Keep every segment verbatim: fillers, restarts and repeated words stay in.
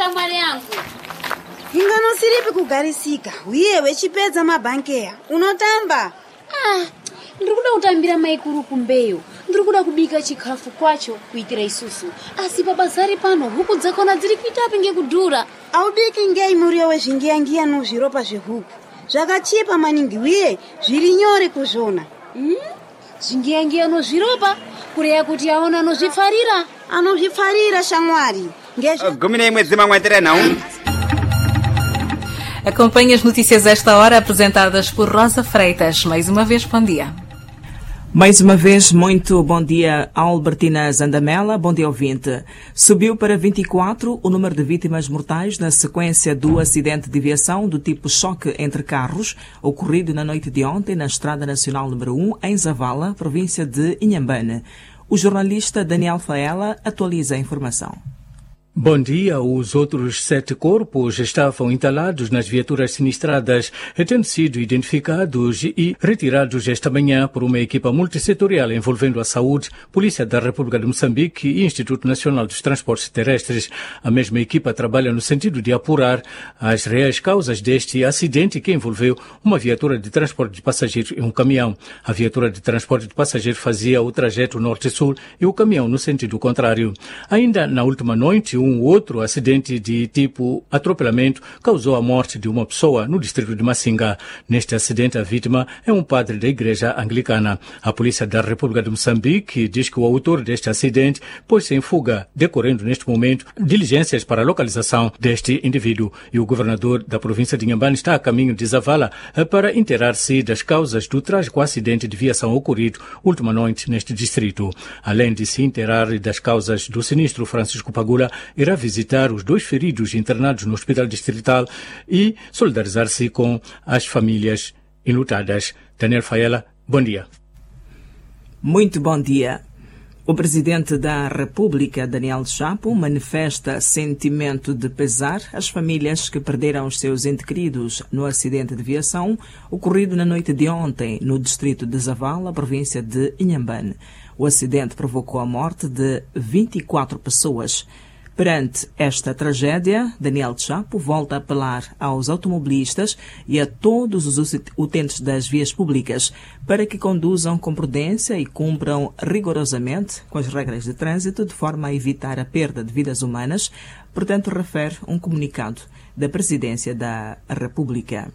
Bora mwari yangu. Ingano siripi kugarisika. Uye wechipedza mabankeya. Unotamba? Ah, ndikuda kutambira maikuru kumbeyo. Ndikuda kubika chikafu kwacho kuitira isusu. Asi babazari pano huku dzakona dziri kuitapi ngekudhura. Audiki ngei muriyo wezvingiyangiya nozviropa zvehuku. Zvakachipa maningi uye zviri nyore kuzvona. Hmm? Zvingiyangiya nozviropa? Kureya kuti aona nozvifarira? Anozvifarira shamwari. Ngezvo gumi neimwe dzimamwetera nhau. Acompanhe as notícias a esta hora apresentadas por Rosa Freitas. Mais uma vez, bom dia. Mais uma vez, muito bom dia, Albertina Zandamela. Bom dia, ouvinte. Subiu para vinte e quatro o número de vítimas mortais na sequência do acidente de viação do tipo choque entre carros, ocorrido na noite de ontem na Estrada Nacional número um, em Zavala, província de Inhambane. O jornalista Daniel Faela atualiza a informação. Bom dia. Os outros sete corpos estavam entalados nas viaturas sinistradas, tendo sido identificados e retirados esta manhã por uma equipa multissetorial envolvendo a saúde, Polícia da República de Moçambique e Instituto Nacional dos Transportes Terrestres. A mesma equipa trabalha no sentido de apurar as reais causas deste acidente que envolveu uma viatura de transporte de passageiros e um caminhão. A viatura de transporte de passageiros fazia o trajeto norte-sul e o caminhão no sentido contrário. Ainda na última noite, um Um outro acidente de tipo atropelamento causou a morte de uma pessoa no distrito de Massinga. Neste acidente, a vítima é um padre da igreja anglicana. A Polícia da República de Moçambique diz que o autor deste acidente pôs-se em fuga, decorrendo neste momento diligências para a localização deste indivíduo. E o governador da província de Inhambane está a caminho de Zavala para inteirar-se das causas do trágico acidente de viação ocorrido última noite neste distrito. Além de se inteirar das causas do sinistro, Francisco Pagula irá visitar os dois feridos internados no Hospital Distrital e solidarizar-se com as famílias enlutadas. Daniel Faela, bom dia. Muito bom dia. O presidente da República, Daniel Chapo, manifesta sentimento de pesar às famílias que perderam os seus entes queridos no acidente de viação ocorrido na noite de ontem no distrito de Zavala, província de Inhambane. O acidente provocou a morte de vinte e quatro pessoas. Perante esta tragédia, Daniel Chapo volta a apelar aos automobilistas e a todos os utentes das vias públicas para que conduzam com prudência e cumpram rigorosamente com as regras de trânsito de forma a evitar a perda de vidas humanas, portanto, refere um comunicado da Presidência da República.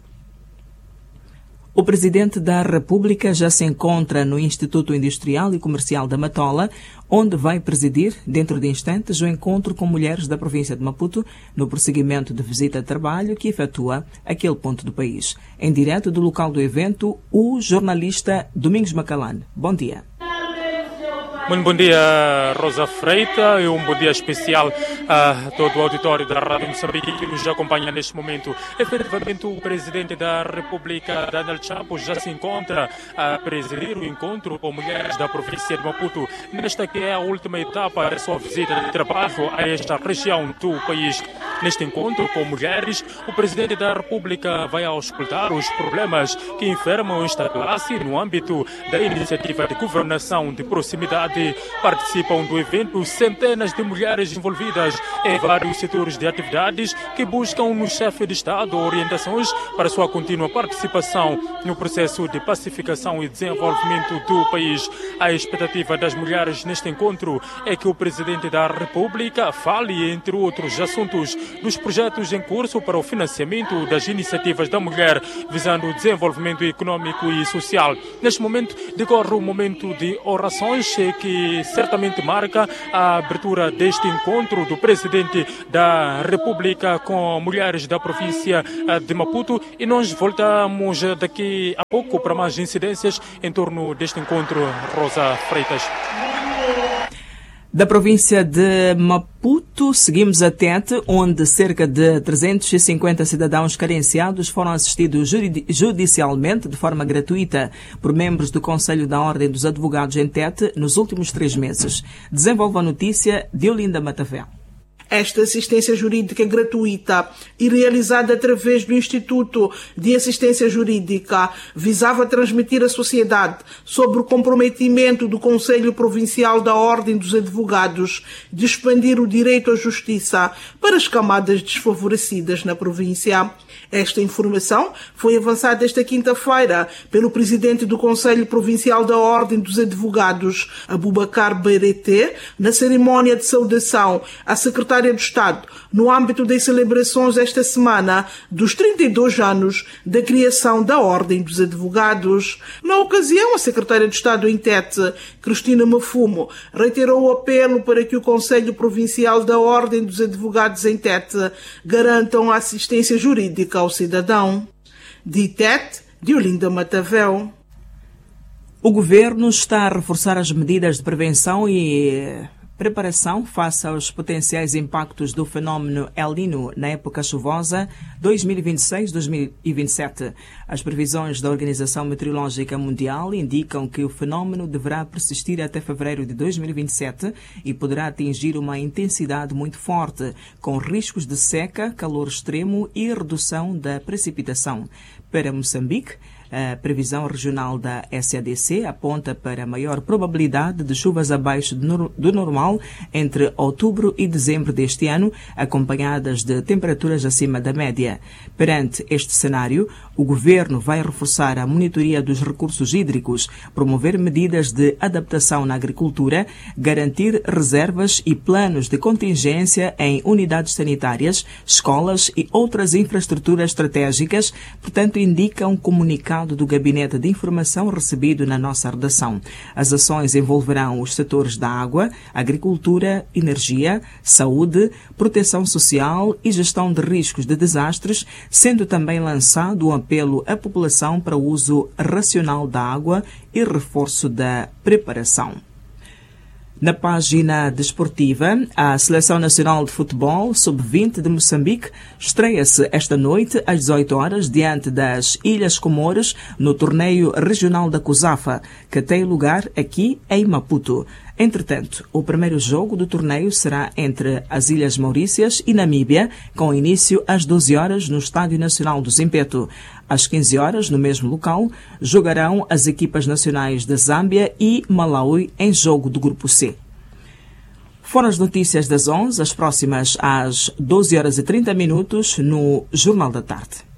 O Presidente da República já se encontra no Instituto Industrial e Comercial da Matola, onde vai presidir, dentro de instantes, o encontro com mulheres da província de Maputo, no prosseguimento de visita de trabalho que efetua aquele ponto do país. Em direto do local do evento, o jornalista Domingos Macalane. Bom dia. Muito bom dia, Rosa Freita, e um bom dia especial a todo o auditório da Rádio Moçambique que nos acompanha neste momento. Efetivamente, o Presidente da República, Daniel Chapo, já se encontra a presidir o encontro com mulheres da província de Maputo, nesta que é a última etapa da sua visita de trabalho a esta região do país. Neste encontro com mulheres, o Presidente da República vai auscultar os problemas que enfermam esta classe no âmbito da iniciativa de governação de proximidade. Participam do evento centenas de mulheres envolvidas em vários setores de atividades que buscam no chefe de Estado orientações para sua contínua participação no processo de pacificação e desenvolvimento do país. A expectativa das mulheres neste encontro é que o Presidente da República fale, entre outros assuntos, dos projetos em curso para o financiamento das iniciativas da mulher, visando o desenvolvimento econômico e social. Neste momento, decorre um momento de orações que certamente marca a abertura deste encontro do Presidente da República com mulheres da província de Maputo, e nós voltamos daqui a pouco para mais incidências em torno deste encontro. Rosa Freitas. Da província de Maputo, seguimos a Tete, onde cerca de trezentos e cinquenta cidadãos carenciados foram assistidos judicialmente de forma gratuita por membros do Conselho da Ordem dos Advogados em Tete nos últimos três meses. Desenvolve a notícia de Olinda Matavel. Esta assistência jurídica é gratuita e realizada através do Instituto de Assistência Jurídica visava transmitir à sociedade sobre o comprometimento do Conselho Provincial da Ordem dos Advogados de expandir o direito à justiça para as camadas desfavorecidas na província. Esta informação foi avançada esta quinta-feira pelo presidente do Conselho Provincial da Ordem dos Advogados, Abubakar Beirete, na cerimónia de saudação à secretária do Estado, no âmbito das celebrações esta semana dos trinta e dois anos da criação da Ordem dos Advogados. Na ocasião, a secretária de Estado em Tete, Cristina Mafumo, reiterou o apelo para que o Conselho Provincial da Ordem dos Advogados em Tete garantam a assistência jurídica ao cidadão. De Tete, Diolinda Matavel. O governo está a reforçar as medidas de prevenção e preparação face aos potenciais impactos do fenómeno El Niño na época chuvosa dois mil e vinte e seis dois mil e vinte e sete. As previsões da Organização Meteorológica Mundial indicam que o fenómeno deverá persistir até fevereiro de dois mil e vinte e sete e poderá atingir uma intensidade muito forte, com riscos de seca, calor extremo e redução da precipitação. Para Moçambique, a previsão regional da S A D C aponta para maior probabilidade de chuvas abaixo do normal entre outubro e dezembro deste ano, acompanhadas de temperaturas acima da média. Perante este cenário, o governo vai reforçar a monitoria dos recursos hídricos, promover medidas de adaptação na agricultura, garantir reservas e planos de contingência em unidades sanitárias, escolas e outras infraestruturas estratégicas, portanto, indica um comunicado do Gabinete de Informação recebido na nossa redação. As ações envolverão os setores da água, agricultura, energia, saúde, proteção social e gestão de riscos de desastres, sendo também lançado um apelo à população para o uso racional da água e reforço da preparação. Na página desportiva, a Seleção Nacional de Futebol sub vinte de Moçambique estreia-se esta noite às dezoito horas diante das Ilhas Comores no torneio regional da COSAFA, que tem lugar aqui em Maputo. Entretanto, o primeiro jogo do torneio será entre as Ilhas Maurícias e Namíbia, com início às doze horas no Estádio Nacional do Zimpeto. Às quinze horas, no mesmo local, jogarão as equipas nacionais da Zâmbia e Malawi em jogo do Grupo C. Foram as notícias das onze, as próximas às doze horas e trinta minutos no Jornal da Tarde.